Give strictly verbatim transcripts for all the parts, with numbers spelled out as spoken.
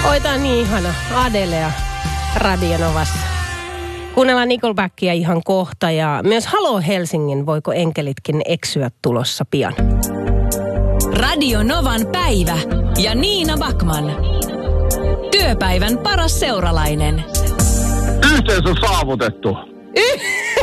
Oi, tää on niin ihana. Adelea Radio Novassa. Kuunnellaan Nickelbackia ihan kohta ja myös Halo Helsingin Voiko enkelitkin eksyä tulossa pian. Radio Novan päivä ja Niina Backman. Työpäivän paras seuralainen. Yhteys on saavutettu. Y-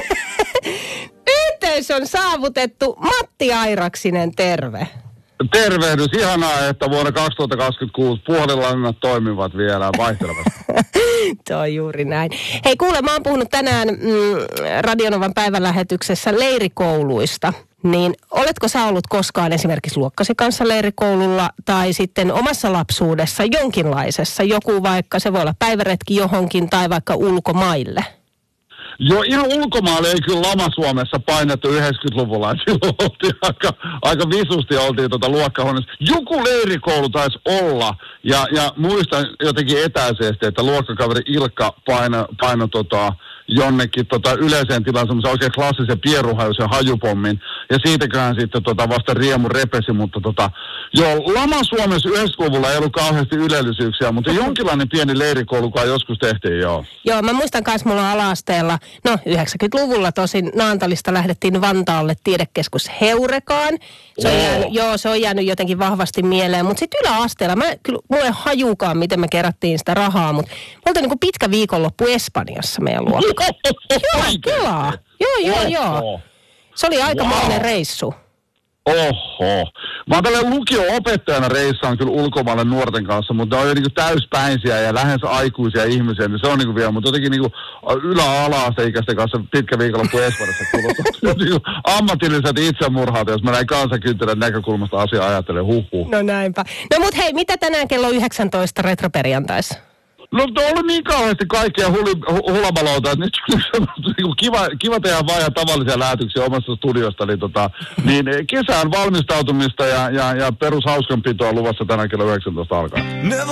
Yhteys on saavutettu. Matti Airaksinen, terve. Tervehdys. Ihanaa, että vuonna kaksituhattakaksikymmentäkuusi puhelinlannat toimivat vielä vaihtelevasti. Tuo on juuri näin. Hei kuule, mä oon puhunut tänään mm, Radio Novan päivälähetyksessä leirikouluista. Niin oletko sä ollut koskaan esimerkiksi luokkasi kanssa leirikoululla tai sitten omassa lapsuudessa jonkinlaisessa? Joku vaikka, se voi olla päiväretki johonkin tai vaikka ulkomaille. Joo, ihan ulkomaille ei kyllä Lama-Suomessa painettu yhdeksänkymmentäluvulla. Silloin oltiin aika, aika visusti oltiin tuota luokkahuoneessa. Joku leirikoulu taisi olla. Ja, ja muistan jotenkin etäisesti, että luokkakaveri Ilkka paino, paino tota, jonnekin tota, yleiseen tilaan semmoisen oikein klassisen pieruhajuisen hajupommin. Ja siitäkään sitten tota, vasta riemu repesi, mutta tota, joo, Lama-Suomessa yhdeksänkymmentäluvulla ei ollut kauheasti ylellisyyksiä, mutta jonkinlainen pieni leirikoulukaan joskus tehtiin, joo. Joo, mä muistan kanssa, mulla on ala-asteella, no yhdeksänkymmentäluvulla tosin Naantalista lähdettiin Vantaalle tiedekeskus Heurekaan. Se on jäänyt, joo, se on jäänyt jotenkin vahvasti mieleen, mutta sitten yläasteella, mä kyllä, mulla ei hajukaan, miten me kerättiin sitä rahaa, mutta me oltiin niin pitkä viikonloppu Espanjassa meidän luokka. Joo, kelaa. Joo, joo, joo. Se oli aikamoinen wow. reissu. Oho. Mä oon tällä lukio-opettajana reissaan kyllä ulkomaille nuorten kanssa, mutta ne on jo niinku täyspäisiä ja lähes aikuisia ihmisiä, niin se on niinku vielä, mutta jotenkin niinku ylä-ala-asteikäisten kanssa pitkä viikonloppu Espanjassa kuulostaa. Niinku ammatilliset itsemurhaat, jos mä näin kansankynttilän näkökulmasta asiaa ajattelen, huhhuh. No näinpä. No mut hei, mitä tänään kello yhdeksäntoista retroperjantaissa? No oli niin kauheasti kaikkia huli, hulamaloita, että nyt niin kiva, kiva tehdä vaan ihan tavallisia lähetyksiä omasta studiosta, niin, tota, niin kesään valmistautumista ja, ja, ja perushauskanpitoa luvassa tänään kello yhdeksäntoista alkaen.